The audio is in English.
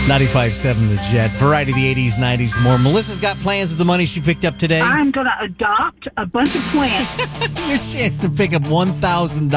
95.7 The Jet. Variety of the 80s, 90s, and more. Melissa's got plans with the money she picked up today. I'm going to adopt a bunch of plants. Your chance to pick up $1,000